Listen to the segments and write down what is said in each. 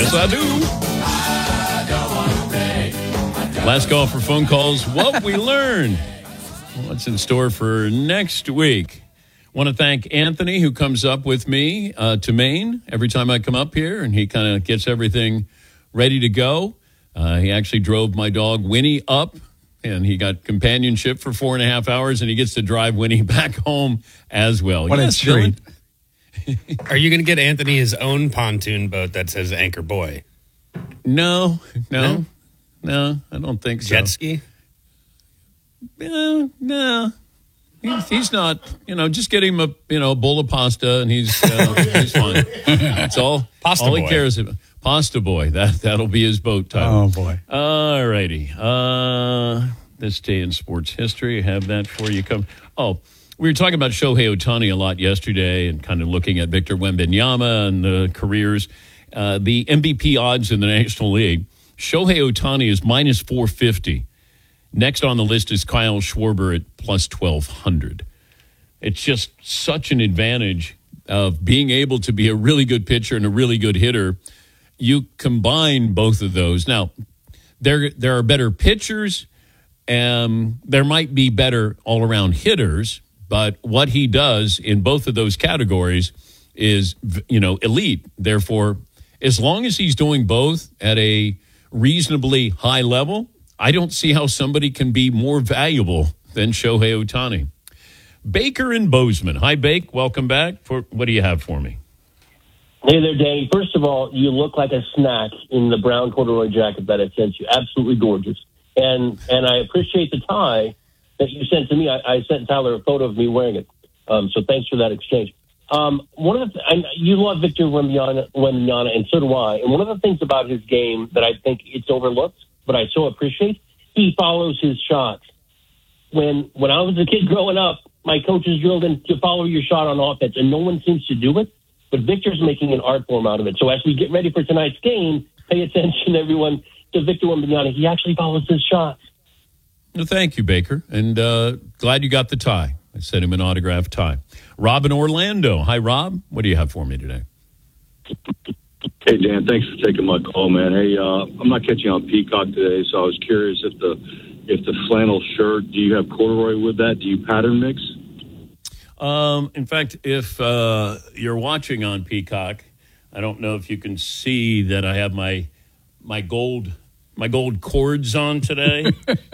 Yes, I do. Last call for phone calls. What we learned. What's in store for next week? Want to thank Anthony, who comes up with me to Maine every time I come up here, and he kind of gets everything ready to go. He actually drove my dog Winnie up, and he got companionship for 4.5 hours, and he gets to drive Winnie back home as well. What a treat. Are you going to get Anthony his own pontoon boat that says Anchor Boy? No, I don't think so. Jet ski? No. He's not, just get him a bowl of pasta and he's fine. That's all. Pasta all he boy. cares about. Pasta boy. That'll be his boat title. Oh, boy. All righty. This day in sports history, I have that for you. We were talking about Shohei Ohtani a lot yesterday and kind of looking at Victor Wembanyama and the careers. The MVP odds in the National League, Shohei Ohtani is minus 450. Next on the list is Kyle Schwarber at plus 1,200. It's just such an advantage of being able to be a really good pitcher and a really good hitter. You combine both of those. Now, there are better pitchers, and there might be better all-around hitters, but what he does in both of those categories is, elite. Therefore, as long as he's doing both at a reasonably high level, I don't see how somebody can be more valuable than Shohei Ohtani. Baker and Bozeman. Hi, Bake. Welcome back. What do you have for me? Hey there, Danny. First of all, you look like a snack in the brown corduroy jacket that I sent you. Absolutely gorgeous. And I appreciate the tie that you sent to me. I sent Tyler a photo of me wearing it. So thanks for that exchange. You love Victor Wembanyama, and so do I. And one of the things about his game that I think it's overlooked, but I so appreciate, he follows his shots. When I was a kid growing up, my coaches drilled in to follow your shot on offense, and no one seems to do it. But Victor's making an art form out of it. So as we get ready for tonight's game, pay attention, everyone, to Victor Wembanyama. He actually follows his shots. Well, thank you, Baker, and glad you got the tie. I sent him an autographed tie. Rob in Orlando. Hi, Rob. What do you have for me today? Hey, Dan, thanks for taking my call, man. Hey, I'm not catching on Peacock today, so I was curious if the flannel shirt, do you have corduroy with that? Do you pattern mix? In fact, if you're watching on Peacock, I don't know if you can see that I have my gold cords on today,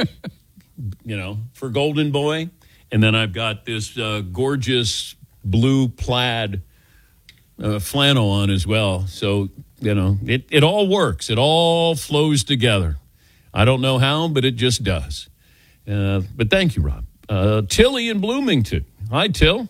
for Golden Boy. And then I've got this gorgeous blue plaid flannel on as well. So, it all works. It all flows together. I don't know how, but it just does. But thank you, Rob. Tilly in Bloomington. Hi, Till.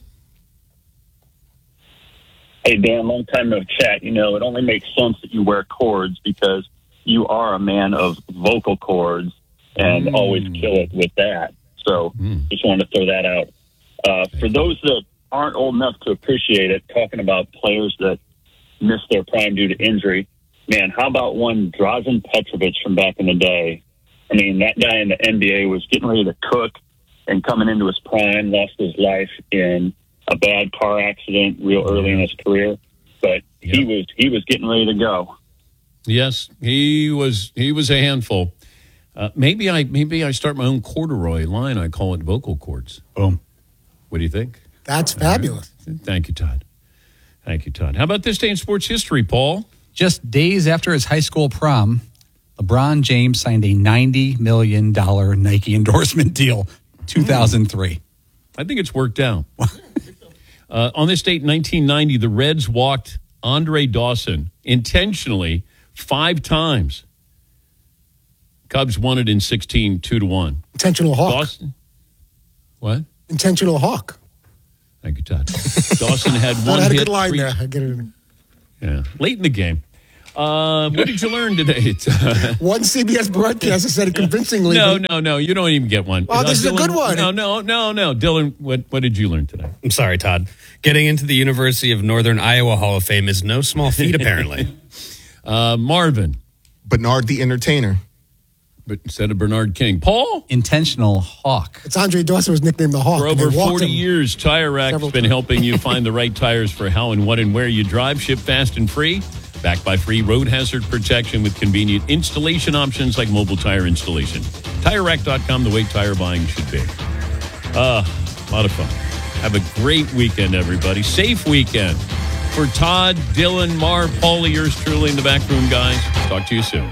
Hey, Dan, long time no chat. It only makes sense that you wear cords because you are a man of vocal cords and always kill it with that. So just wanted to throw that out. For those that aren't old enough to appreciate it, talking about players that missed their prime due to injury, man, how about one Drazen Petrovic from back in the day? I mean, that guy in the NBA was getting ready to cook and coming into his prime, lost his life in a bad car accident real early in his career. But he was getting ready to go. Yes, he was a handful. Maybe I start my own corduroy line. I call it vocal cords. Boom. What do you think? That's fabulous. Thank you, Todd. How about this day in sports history, Paul? Just days after his high school prom, LeBron James signed a $90 million Nike endorsement deal, 2003. I think it's worked out. On this date in 1990, the Reds walked Andre Dawson intentionally 5 times. Cubs won it in 16, 2-1. Intentional hawk. Dawson? What? Intentional hawk. Thank you, Todd. Dawson had one I had a hit. good line there. I get it. Yeah, late in the game. What did you learn today? One CBS broadcaster said it convincingly. No. You don't even get one. Oh, this is Dylan, a good one. No. Dylan, what did you learn today? I'm sorry, Todd. Getting into the University of Northern Iowa Hall of Fame is no small feat, apparently. Marvin. Bernard the Entertainer. But instead of Bernard King. Paul? Intentional hawk. It's Andre Dawson was nicknamed the Hawk. For over 40 years, Tire Rack's been helping you find the right tires for how and what and where you drive. Ship fast and free. Backed by free road hazard protection with convenient installation options like mobile tire installation. TireRack.com, the way tire buying should be. A lot of fun. Have a great weekend, everybody. Safe weekend. For Todd, Dylan, Marv, Paulie, yours truly in the back room, guys. Talk to you soon.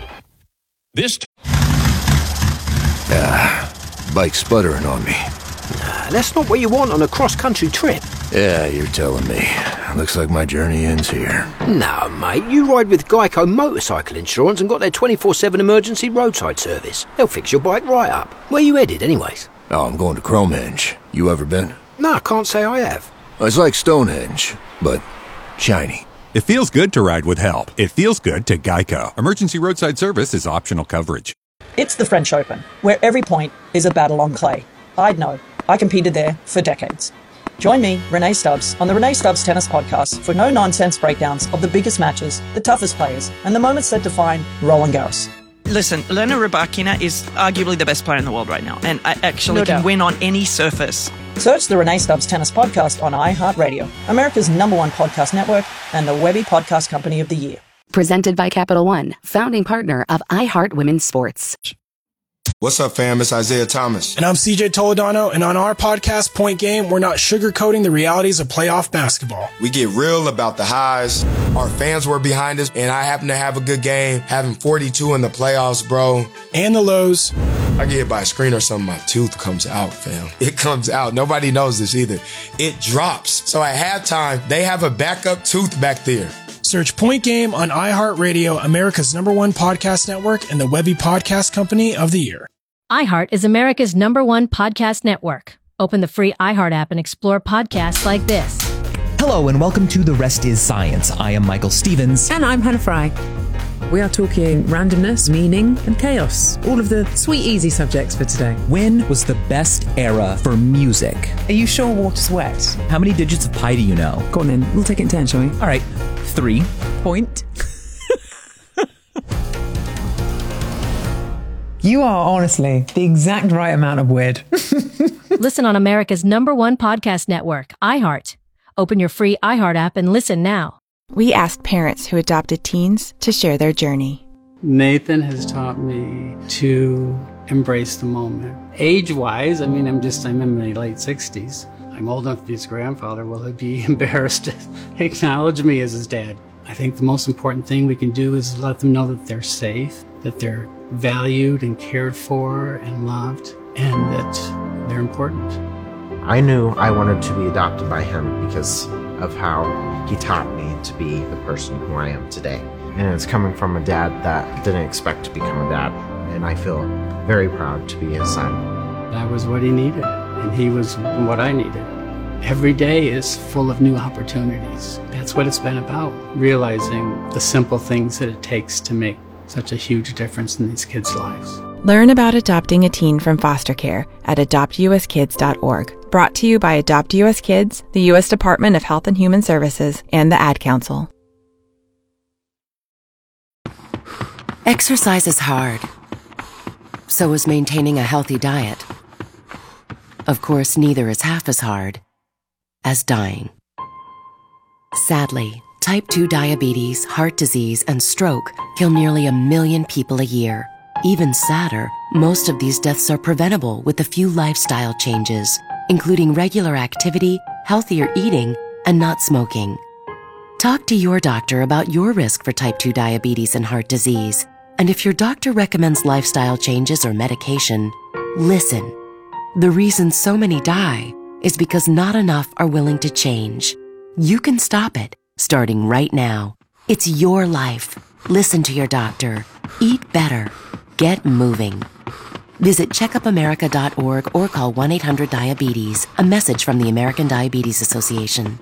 Bike sputtering on me. That's not what you want on a cross-country trip. Yeah, you're telling me. Looks like my journey ends here. No, mate, you ride with Geico Motorcycle Insurance and got their 24/7 emergency roadside service. They'll fix your bike right up. Where you headed, anyways? Oh, I'm going to Cromenge. You ever been? No, I can't say I have. It's like Stonehenge, but shiny. It feels good to ride with help. It feels good to Geico. Emergency roadside service is optional coverage. It's the French Open, where every point is a battle on clay. I'd know. I competed there for decades. Join me, Renee Stubbs, on the Renee Stubbs Tennis Podcast for no-nonsense breakdowns of the biggest matches, the toughest players, and the moments that define Roland Garros. Listen, Elena Rybakina is arguably the best player in the world right now, and I actually can win on any surface. Search the Renee Stubbs Tennis Podcast on iHeartRadio, America's #1 podcast network, and the Webby Podcast Company of the Year. Presented by Capital One, founding partner of iHeart Women's Sports. What's up, fam? It's Isaiah Thomas. And I'm CJ Toledano, and on our podcast, Point Game, we're not sugarcoating the realities of playoff basketball. We get real about the highs. Our fans were behind us, and I happen to have a good game, having 42 in the playoffs, bro. And the lows. I get hit by a screen or something, my tooth comes out, fam. It comes out. Nobody knows this either. It drops. So at halftime, they have a backup tooth back there. Search Point Game on iHeartRadio, America's #1 podcast network, and the Webby Podcast Company of the Year. iHeart is America's #1 podcast network. Open the free iHeart app and explore podcasts like this. Hello and welcome to The Rest is Science. I am Michael Stevens. And I'm Hannah Fry. We are talking randomness, meaning, and chaos. All of the sweet, easy subjects for today. When was the best era for music? Are you sure water's wet? How many digits of pi do you know? Go on then. We'll take it in turn, shall we? All right. 3. Point. You are honestly the exact right amount of weird. Listen on America's #1 podcast network, iHeart. Open your free iHeart app and listen now. We asked parents who adopted teens to share their journey. Nathan has taught me to embrace the moment. Age-wise, I'm in my late 60s. I'm old enough to be his grandfather. Will he be embarrassed to acknowledge me as his dad? I think the most important thing we can do is let them know that they're safe, that they're valued and cared for and loved, and that they're important. I knew I wanted to be adopted by him because of how he taught me to be the person who I am today. And it's coming from a dad that didn't expect to become a dad, and I feel very proud to be his son. That was what he needed, and he was what I needed. Every day is full of new opportunities. That's what it's been about, realizing the simple things that it takes to make such a huge difference in these kids' lives. Learn about adopting a teen from foster care at adoptuskids.org. Brought to you by Adopt US Kids, the U.S. Department of Health and Human Services, and the Ad Council. Exercise is hard. So is maintaining a healthy diet. Of course, neither is half as hard as dying. Sadly, type 2 diabetes, heart disease, and stroke kill nearly 1 million people a year. Even sadder, most of these deaths are preventable with a few lifestyle changes, including regular activity, healthier eating, and not smoking. Talk to your doctor about your risk for type 2 diabetes and heart disease. And if your doctor recommends lifestyle changes or medication, listen. The reason so many die is because not enough are willing to change. You can stop it, starting right now. It's your life. Listen to your doctor. Eat better. Get moving. Visit checkupamerica.org or call 1-800-DIABETES. A message from the American Diabetes Association.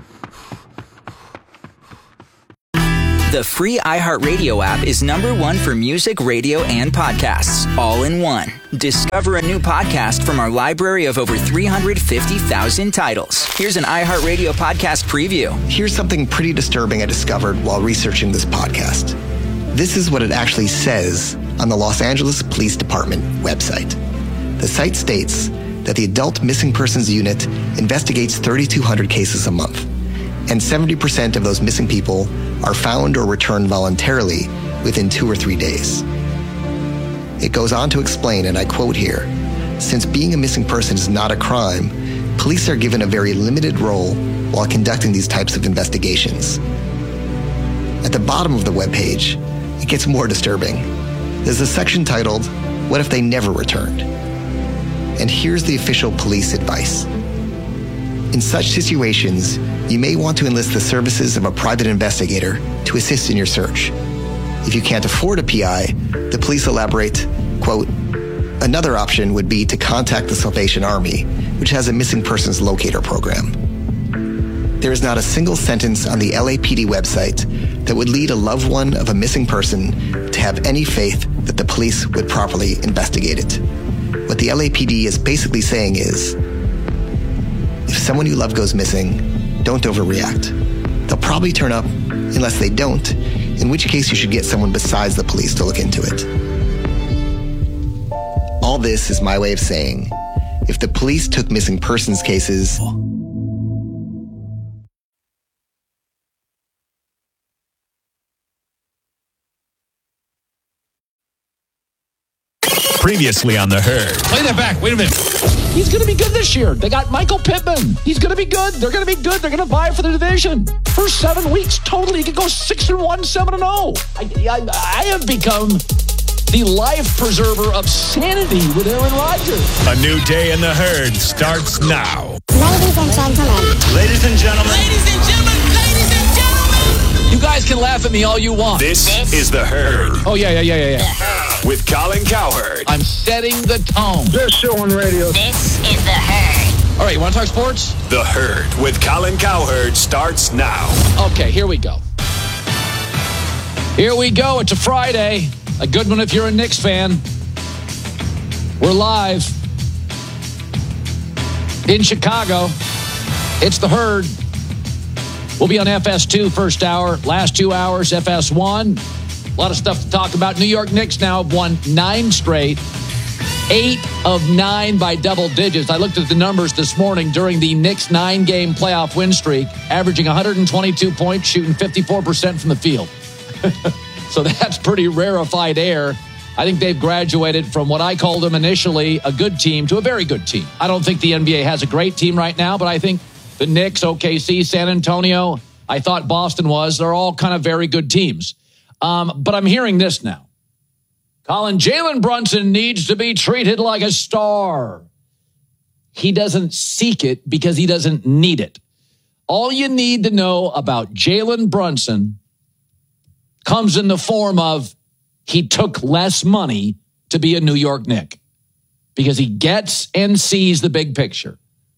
The free iHeartRadio app is #1 for music, radio, and podcasts, all in one. Discover a new podcast from our library of over 350,000 titles. Here's an iHeartRadio podcast preview. Here's something pretty disturbing I discovered while researching this podcast. This is what it actually says on the Los Angeles Police Department website. The site states that the Adult Missing Persons Unit investigates 3,200 cases a month, and 70% of those missing people are found or returned voluntarily within 2 or 3 days. It goes on to explain, and I quote here, "Since being a missing person is not a crime, police are given a very limited role while conducting these types of investigations." At the bottom of the webpage, it gets more disturbing. There's a section titled, "What if they never returned?" And here's the official police advice. In such situations, you may want to enlist the services of a private investigator to assist in your search. If you can't afford a PI, the police elaborate, quote, "Another option would be to contact the Salvation Army, which has a missing persons locator program." There is not a single sentence on the LAPD website that would lead a loved one of a missing person to have any faith that the police would properly investigate it. What the LAPD is basically saying is, if someone you love goes missing, don't overreact. They'll probably turn up unless they don't, in which case you should get someone besides the police to look into it. All this is my way of saying, if the police took missing persons cases... Previously on The Herd. Play that back. Wait a minute. He's going to be good this year. They got Michael Pittman. He's going to be good. They're going to be good. They're going to vie for the division. First 7 weeks, totally, he could go 6-1, 7-0. I have become the life preserver of sanity with Aaron Rodgers. A new day in The Herd starts now. Ladies and gentlemen. Ladies and gentlemen. Ladies and gentlemen. Ladies and gentlemen. You guys can laugh at me all you want. This is The Herd. Oh, yeah. With Colin Cowherd. I'm setting the tone. Best show on radio. This is The Herd. All right, you want to talk sports? The Herd with Colin Cowherd starts now. Okay, here we go. Here we go. It's a Friday. A good one if you're a Knicks fan. We're live in Chicago. It's The Herd. We'll be on FS2 first hour. Last 2 hours, FS1. A lot of stuff to talk about. New York Knicks now have won 9 straight. 8 of 9 by double digits. I looked at the numbers this morning during the Knicks 9-game playoff win streak, averaging 122 points, shooting 54% from the field. So that's pretty rarefied air. I think they've graduated from what I called them initially a good team to a very good team. I don't think the NBA has a great team right now, but I think the Knicks, OKC, San Antonio, I thought Boston was, they're all kind of very good teams. But I'm hearing this now. Colin, Jalen Brunson needs to be treated like a star. He doesn't seek it because he doesn't need it. All you need to know about Jalen Brunson comes in the form of he took less money to be a New York Knick because he gets and sees the big picture.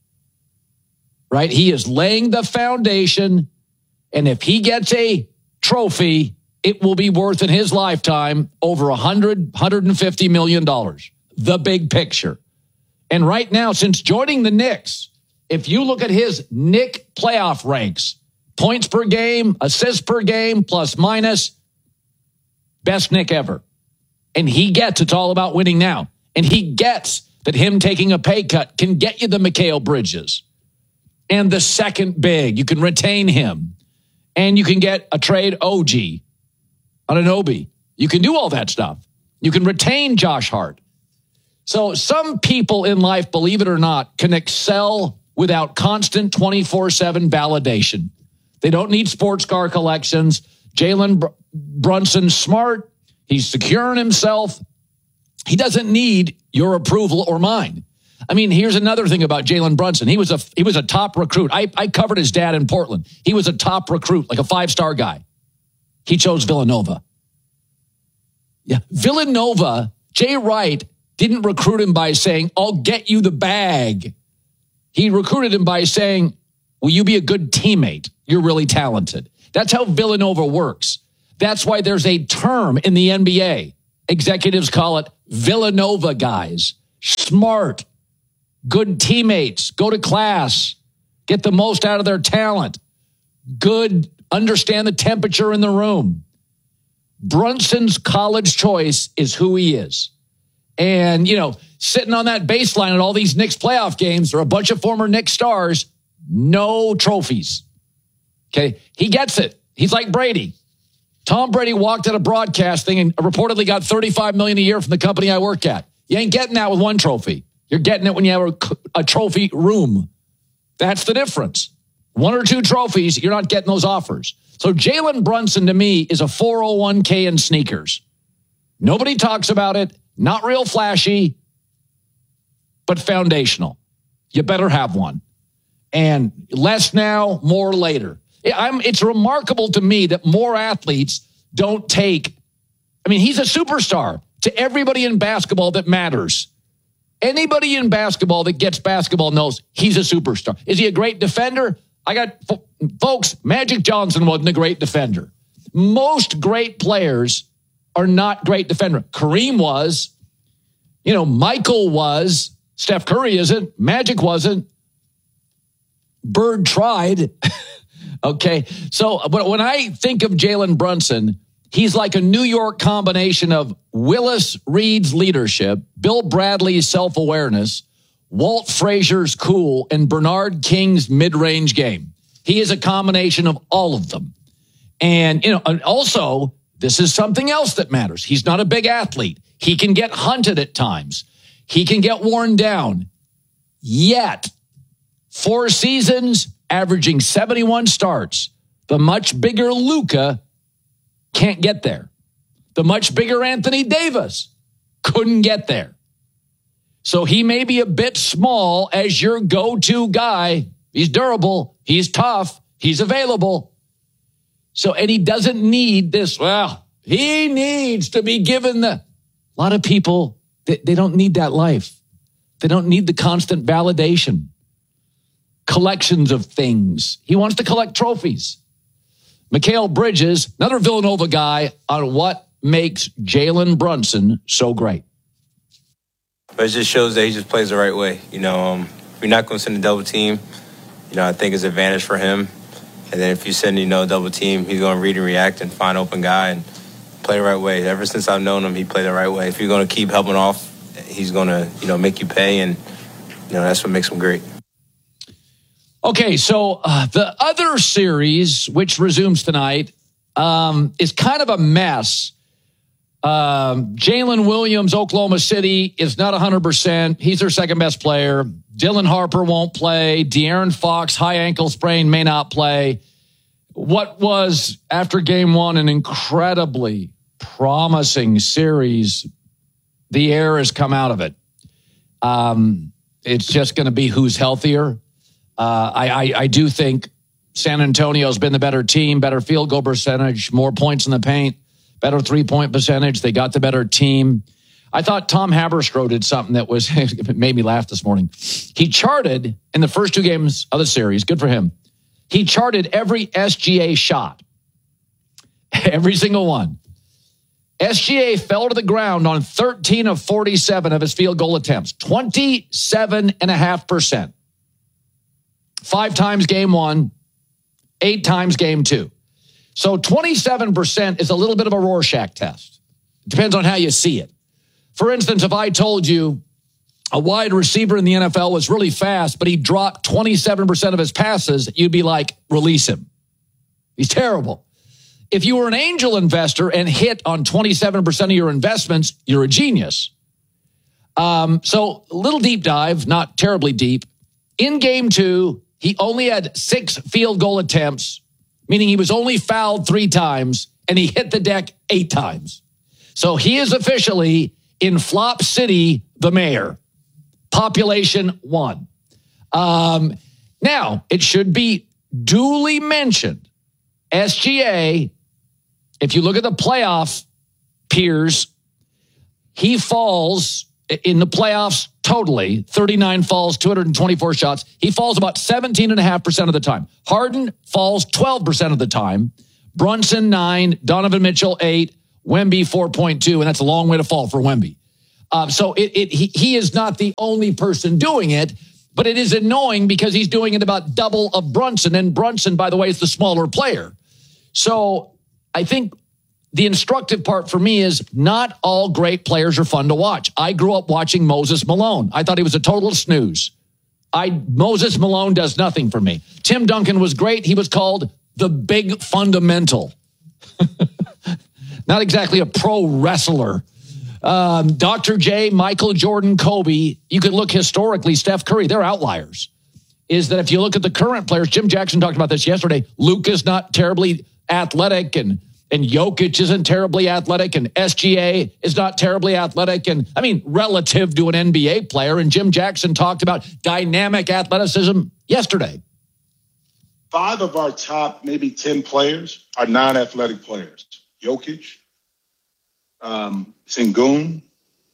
Right? He is laying the foundation, and if he gets a trophy, it will be worth in his lifetime over $150 million. The big picture. And right now, since joining the Knicks, if you look at his Knick playoff ranks, points per game, assists per game, plus minus, best Knick ever. And he gets it's all about winning now. And he gets that him taking a pay cut can get you the Mikal Bridges. And the second big, you can retain him. And you can get a trade OG. Anunoby. You can do all that stuff. You can retain Josh Hart. So some people in life, believe it or not, can excel without constant 24/7 validation. They don't need sports car collections. Jalen Brunson's smart. He's secure in himself. He doesn't need your approval or mine. I mean, here's another thing about Jalen Brunson. He was a top recruit. I covered his dad in Portland. He was a top recruit, like a 5-star guy. He chose Villanova. Yeah, Villanova, Jay Wright didn't recruit him by saying, I'll get you the bag. He recruited him by saying, will you be a good teammate? You're really talented. That's how Villanova works. That's why there's a term in the NBA. Executives call it Villanova guys. Smart, good teammates, go to class, get the most out of their talent. Good, understand the temperature in the room. Brunson's college choice is who he is. And, sitting on that baseline at all these Knicks playoff games, there are a bunch of former Knicks stars, no trophies. Okay, he gets it. He's like Brady. Tom Brady walked at a broadcast thing and reportedly got $35 million a year from the company I work at. You ain't getting that with one trophy. You're getting it when you have a trophy room. That's the difference. 1 or 2 trophies, you're not getting those offers. So Jalen Brunson, to me, is a 401k in sneakers. Nobody talks about it. Not real flashy, but foundational. You better have one. And less now, more later. It's remarkable to me that more athletes don't take. I mean, he's a superstar to everybody in basketball that matters. Anybody in basketball that gets basketball knows he's a superstar. Is he a great defender? Folks, Magic Johnson wasn't a great defender. Most great players are not great defenders. Kareem was. Michael was. Steph Curry isn't. Magic wasn't. Bird tried. Okay. So when I think of Jalen Brunson, he's like a New York combination of Willis Reed's leadership, Bill Bradley's self-awareness, Walt Frazier's cool, and Bernard King's mid-range game. He is a combination of all of them. And, and also, this is something else that matters. He's not a big athlete. He can get hunted at times. He can get worn down. Yet, 4 seasons, averaging 71 starts. The much bigger Luka can't get there. The much bigger Anthony Davis couldn't get there. So he may be a bit small as your go-to guy. He's durable. He's tough. He's available. And he doesn't need this. Well, he needs to be given a lot of people, they don't need that life. They don't need the constant validation. Collections of things. He wants to collect trophies. Mikal Bridges, another Villanova guy, on what makes Jalen Brunson so great. But it just shows that he just plays the right way. If you're not going to send a double team, I think it's an advantage for him. And then if you send, a double team, he's going to read and react and find open guy and play the right way. Ever since I've known him, he played the right way. If you're going to keep helping off, he's going to, make you pay. And, that's what makes him great. Okay, so the other series, which resumes tonight, is kind of a mess. Jalen Williams, Oklahoma City, is not 100%. He's their second best player. Dylan Harper won't play. De'Aaron Fox, high ankle sprain, may not play. What was, after game 1, an incredibly promising series, the air has come out of it. It's just going to be who's healthier. I do think San Antonio's been the better team, better field goal percentage, more points in the paint, better 3-point percentage. They got the better team. I thought Tom Haberstroh did something that it made me laugh this morning. He charted in the first 2 games of the series. Good for him. He charted every SGA shot. Every single one. SGA fell to the ground on 13 of 47 of his field goal attempts. 27.5%. 5 times game 1, 8 times game 2. So 27% is a little bit of a Rorschach test. It depends on how you see it. For instance, if I told you a wide receiver in the NFL was really fast, but he dropped 27% of his passes, you'd be like, release him. He's terrible. If you were an angel investor and hit on 27% of your investments, you're a genius. So a little deep dive, not terribly deep. In game 2, he only had 6 field goal attempts, meaning he was only fouled 3 times, and he hit the deck 8 times. So he is officially in Flop City, the mayor. Population 1. Now, it should be duly mentioned, SGA, if you look at the playoff peers, he falls in the playoffs totally, 39 falls, 224 shots. He falls about 17.5% of the time. Harden falls 12% of the time. Brunson, 9. Donovan Mitchell, 8. Wemby, 4.2. And that's a long way to fall for Wemby. So he is not the only person doing it, but it is annoying because he's doing it about double of Brunson. And Brunson, by the way, is the smaller player. So I think the instructive part for me is not all great players are fun to watch. I grew up watching Moses Malone. I thought he was a total snooze. Moses Malone does nothing for me. Tim Duncan was great. He was called the big fundamental. Not exactly a pro wrestler. Dr. J, Michael Jordan, Kobe, you could look historically, Steph Curry, they're outliers. Is that if you look at the current players, Jim Jackson talked about this yesterday, Luke is not terribly athletic and Jokic isn't terribly athletic and SGA is not terribly athletic. And I mean, relative to an NBA player. And Jim Jackson talked about dynamic athleticism yesterday. 5 of our top maybe 10 players are non-athletic players. Jokic, Sengun,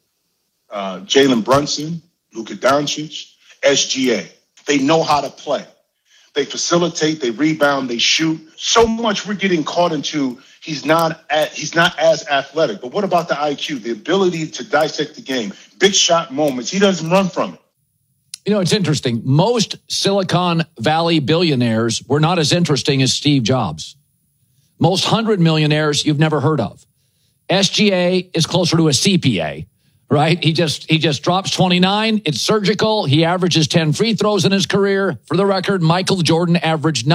Jalen Brunson, Luka Doncic, SGA. They know how to play. They facilitate, they rebound, they shoot. So much we're getting caught into he's not as athletic. But what about the IQ, the ability to dissect the game, big shot moments? He doesn't run from it. You know, it's interesting. Most Silicon Valley billionaires were not as interesting as Steve Jobs. Most 100 millionaires you've never heard of. SGA is closer to a CPA, right? He just drops 29. It's surgical. He averages 10 free throws in his career. For the record, Michael Jordan averaged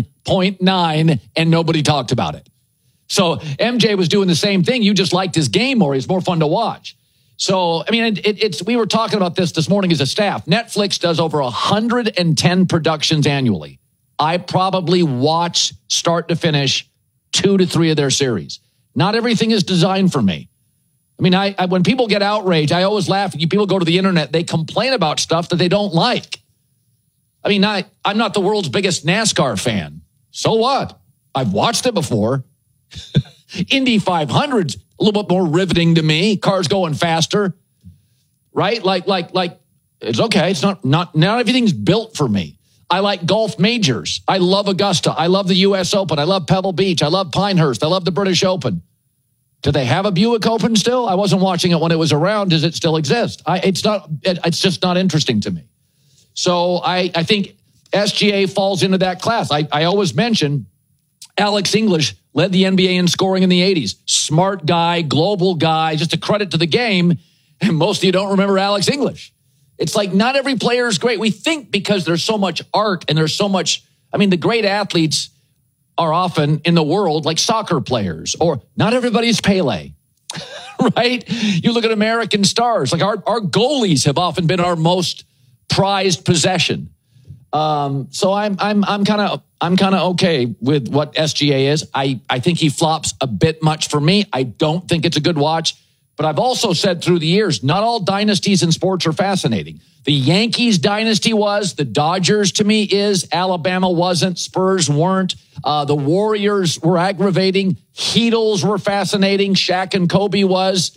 9.9 and nobody talked about it. So MJ was doing the same thing. You just liked his game more. He's more fun to watch. So, I mean, we were talking about this morning as a staff. Netflix does over 110 productions annually. I probably watch start to finish 2 to 3 of their series. Not everything is designed for me. I mean, I when people get outraged, I always laugh. People go to the internet, they complain about stuff that they don't like. I mean, I'm not the world's biggest NASCAR fan. So what? I've watched it before. Indy 500's a little bit more riveting to me. Cars going faster, right? Like it's okay. It's not everything's built for me. I like golf majors. I love Augusta. I love the U.S. Open. I love Pebble Beach. I love Pinehurst. I love the British Open. Do they have a Buick Open still? I wasn't watching it when it was around. Does it still exist? It's just not interesting to me. So I think SGA falls into that class. I always mention Alex English led the NBA in scoring in the 80s. Smart guy, global guy, just a credit to the game. And most of you don't remember Alex English. It's like not every player is great. We think because there's so much art and there's so much, I mean, the great athletes are often in the world like soccer players, or not everybody's Pele, right? You look at American stars, like our goalies have often been our most prized possession. So I'm kind of okay with what SGA is. I think he flops a bit much for me. I don't think it's a good watch. But I've also said through the years, not all dynasties in sports are fascinating. The Yankees dynasty was, the Dodgers to me is, Alabama wasn't, Spurs weren't, the Warriors were aggravating, Heatles were fascinating, Shaq and Kobe was,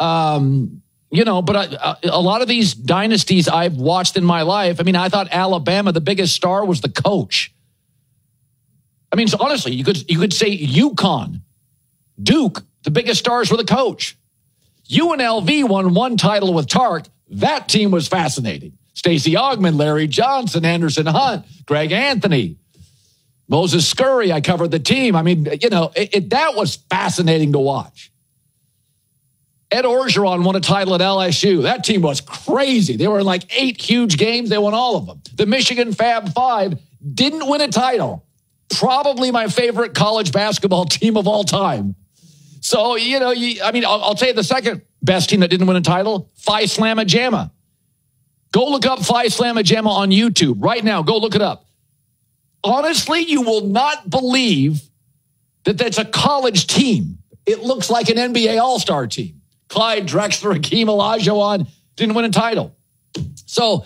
but a lot of these dynasties I've watched in my life, I mean, I thought Alabama, the biggest star was the coach. I mean, so honestly, you could say UConn, Duke, the biggest stars were the coach. UNLV won 1 title with Tark. That team was fascinating. Stacey Augmon, Larry Johnson, Anderson Hunt, Greg Anthony, Moses Scurry. I covered the team. I mean, that was fascinating to watch. Ed Orgeron won a title at LSU. That team was crazy. They were in like 8 huge games. They won all of them. The Michigan Fab Five didn't win a title. Probably my favorite college basketball team of all time. So, I'll tell you the second best team that didn't win a title, Phi Slamma Jamma. Go look up Phi Slamma Jamma on YouTube right now. Go look it up. Honestly, you will not believe that that's a college team. It looks like an NBA All-Star team. Clyde Drexler, Hakeem Olajuwon didn't win a title. So,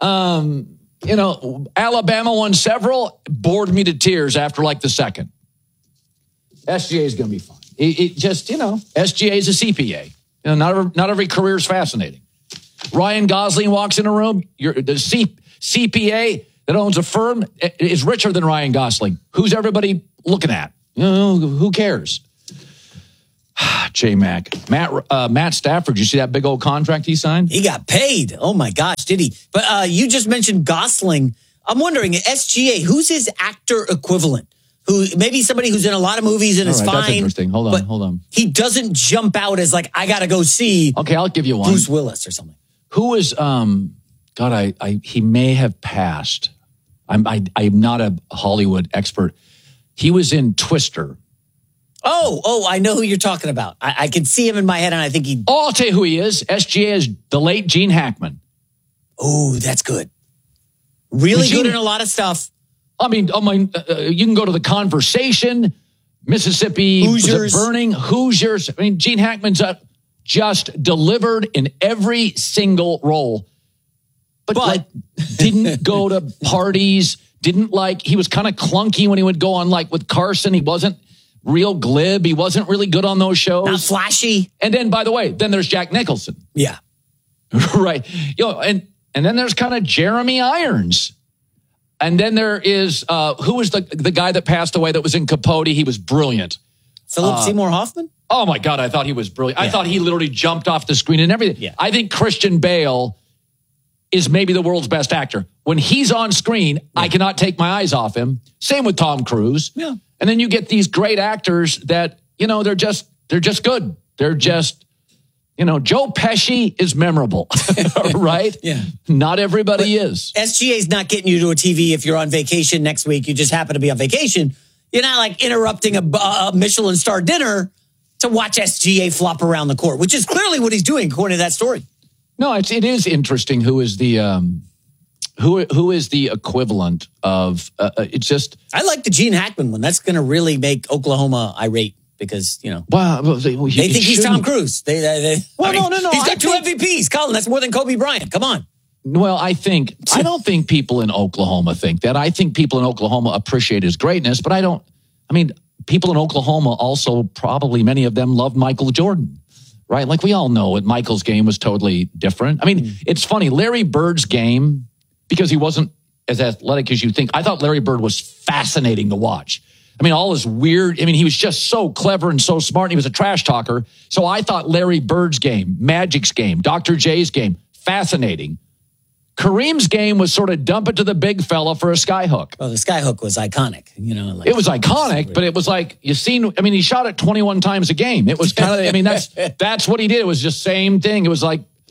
Alabama won several, bored me to tears after like the second. SGA is going to be fine. SGA is a CPA. Not every career is fascinating. Ryan Gosling walks in a room. The CPA that owns a firm is richer than Ryan Gosling. Who's everybody looking at? Who cares? J-Mac. Matt Stafford, you see that big old contract he signed? He got paid. Oh, my gosh, did he? But you just mentioned Gosling. I'm wondering, SGA, who's his actor equivalent? Who maybe somebody who's in a lot of movies and is fine. That's interesting. Hold on. He doesn't jump out as like, I got to go see. Okay, I'll give you one. Bruce Willis or something. Who is, he may have passed. I'm not a Hollywood expert. He was in Twister. Oh, I know who you're talking about. I can see him in my head, and I think he... Oh, I'll tell you who he is. SGA is the late Gene Hackman. Oh, that's good. Really good in a lot of stuff. I mean, you can go to The Conversation, Mississippi Hoosiers. Burning, Hoosiers. I mean, Gene Hackman's just delivered in every single role. But didn't go to parties, he was kind of clunky when he would go on with Carson. He wasn't real glib. He wasn't really good on those shows. Not flashy. And then, by the way, then there's Jack Nicholson. Yeah. Right. And then there's kind of Jeremy Irons. And then there is, who was the guy that passed away that was in Capote? He was brilliant. Philip Seymour Hoffman? Oh, my God. I thought he was brilliant. Yeah. I thought he literally jumped off the screen and everything. Yeah. I think Christian Bale is maybe the world's best actor. When he's on screen, I cannot take my eyes off him. Same with Tom Cruise. Yeah. And then you get these great actors that, they're just good. They're just, Joe Pesci is memorable, right? Yeah. Not everybody is. SGA's not getting you to a TV if you're on vacation next week. You just happen to be on vacation. You're not interrupting a Michelin star dinner to watch SGA flop around the court, which is clearly what he's doing according to that story. No, it is interesting who is the who is the equivalent of it's just. I like the Gene Hackman one. That's going to really make Oklahoma irate because wow, they think he's Tom Cruise. No. He's got 2 MVPs, Colin. That's more than Kobe Bryant. Come on. Well, I don't think people in Oklahoma think that. I think people in Oklahoma appreciate his greatness, but people in Oklahoma also probably many of them love Michael Jordan. Right? We all know that Michael's game was totally different. It's funny. Larry Bird's game, because he wasn't as athletic as you think, I thought Larry Bird was fascinating to watch. All his weird, he was just so clever and so smart. And he was a trash talker. So I thought Larry Bird's game, Magic's game, Dr. J's game, fascinating. Kareem's game was sort of dump it to the big fella for a skyhook. Well, the skyhook was iconic. It was iconic, but it was he shot it 21 times a game. It was kind of, that's what he did. It was just same thing. It was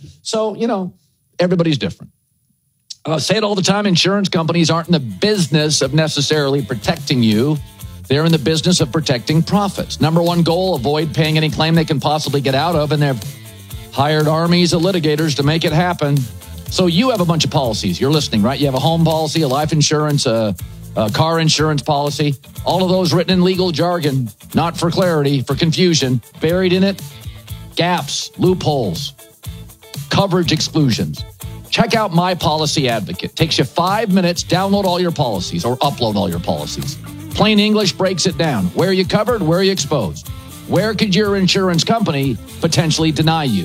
everybody's different. I say it all the time. Insurance companies aren't in the business of necessarily protecting you. They're in the business of protecting profits. Number one goal, avoid paying any claim they can possibly get out of, and they've hired armies of litigators to make it happen. So you have a bunch of policies. You're listening, right? You have a home policy, a life insurance, a car insurance policy. All of those written in legal jargon, not for clarity, for confusion. Buried in it, gaps, loopholes, coverage exclusions. Check out My Policy Advocate. Takes you 5 minutes. Download all your policies or upload all your policies. Plain English breaks it down. Where are you covered? Where are you exposed? Where could your insurance company potentially deny you?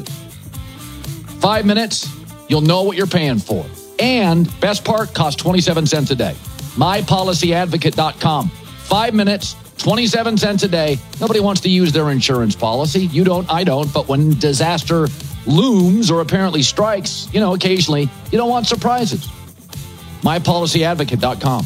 5 minutes. You'll know what you're paying for. And best part, costs 27 cents a day. MyPolicyAdvocate.com. 5 minutes, 27 cents a day. Nobody wants to use their insurance policy. You don't, I don't. But when disaster looms or apparently strikes, occasionally, you don't want surprises. MyPolicyAdvocate.com.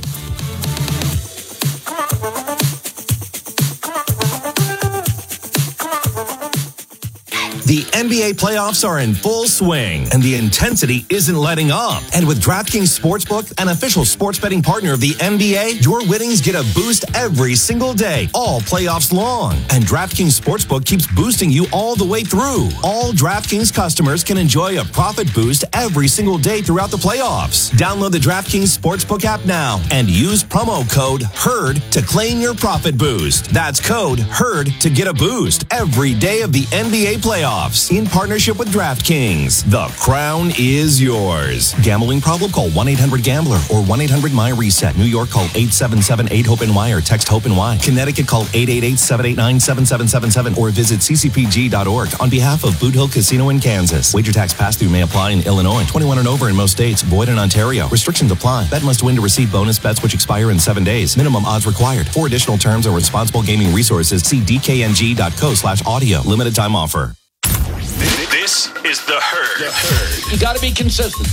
The NBA playoffs are in full swing, and the intensity isn't letting up. And with DraftKings Sportsbook, an official sports betting partner of the NBA, your winnings get a boost every single day, all playoffs long. And DraftKings Sportsbook keeps boosting you all the way through. All DraftKings customers can enjoy a profit boost every single day throughout the playoffs. Download the DraftKings Sportsbook app now and use promo code HERD to claim your profit boost. That's code HERD to get a boost every day of the NBA playoffs. In partnership with DraftKings. The crown is yours. Gambling problem? Call 1-800-GAMBLER or 1-800-MY-RESET. New York, call 877-8-HOPE-NY or text HOPE-NY. Connecticut, call 888-789-7777 or visit ccpg.org. On behalf of Boot Hill Casino in Kansas. Wager tax pass-through may apply in Illinois. 21 and over in most states. Void in Ontario. Restrictions apply. Bet must win to receive bonus bets which expire in 7 days. Minimum odds required. For additional terms or responsible gaming resources, see dkng.co/audio. Limited time offer. This is The Herd. You got to be consistent.